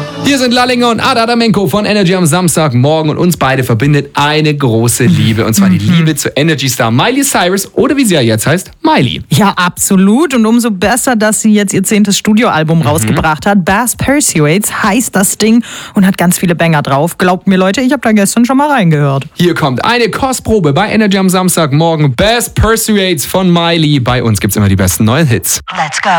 Hier sind Lallinger und Ada Damenko von Energy am Samstagmorgen und uns beide verbindet eine große Liebe. Und zwar die Liebe zu Energy-Star Miley Cyrus oder wie sie ja jetzt heißt, Miley. Ja, absolut. Und umso besser, dass sie jetzt ihr 10. Studioalbum rausgebracht hat. Bass Persuades heißt das Ding und hat ganz viele Banger drauf. Glaubt mir, Leute, ich habe da gestern schon mal reingehört. Hier kommt eine Kostprobe bei Energy am Samstagmorgen. Bass Persuades von Miley. Bei uns gibt's immer die besten neuen Hits. Let's go.